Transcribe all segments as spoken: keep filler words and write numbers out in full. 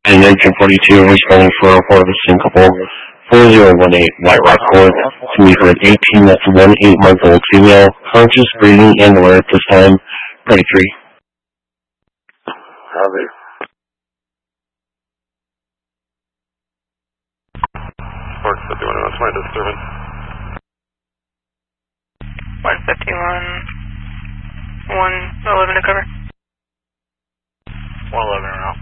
and nineteen forty-two, responding for a report of a SIM couple four zero one eight, White Rock Court, to be heard eighteen, that's one eight-month-old female, conscious, breathing, and alert at this time, thirty-three. Copy. Spark fifty-one, what's my disturbance? one fifty-one, one eleven to cover. one eleven now.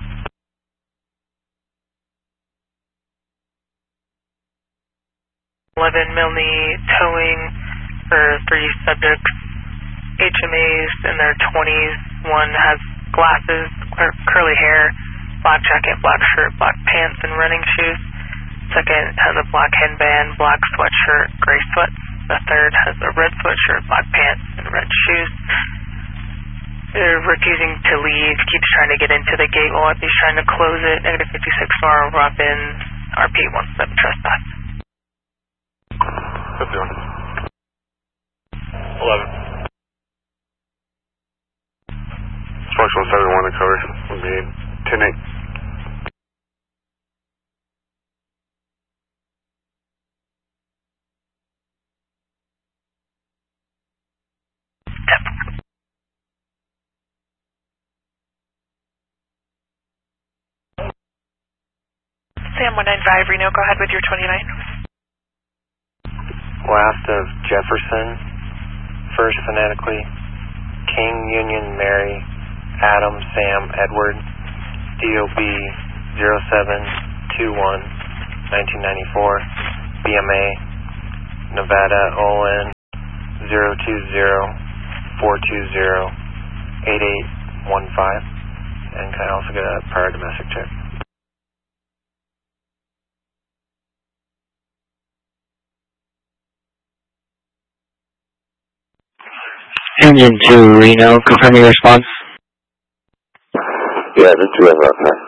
eleven Milne towing for three subjects, H M As in their twenties. One has glasses, curly hair, black jacket, black shirt, black pants, and running shoes. Second has a black headband, black sweatshirt, gray sweats. The third has a red sweatshirt, black pants, and red shoes. They're refusing to leave, keeps trying to get into the gate while he's trying to close it. Negative fifty-six Nora Robbins, R P one seven trespass. fifty-one. eleven. Sparks one seventy-one to cover. Would be ten eight. Sam one nine five, Reno, go ahead with your twenty-nine. Last of Jefferson, first phonetically, King, Union, Mary, Adam, Sam, Edward, D O B zero seven two one, nineteen ninety-four, B M A, Nevada, O N zero two zero four two zero eight eight one five, and can I also get a prior domestic check? Union two, Reno, confirming your response. Yeah, the two of us, huh?